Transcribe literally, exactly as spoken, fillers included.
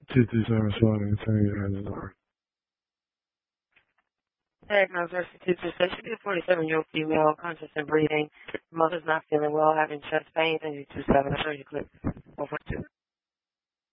two two seven Swatting, turn your hands over. Diagnosed two two six, should be a forty-seven-year-old female, conscious and breathing. Mother's not feeling well, having chest pains, and you two seven. I heard you click four four two.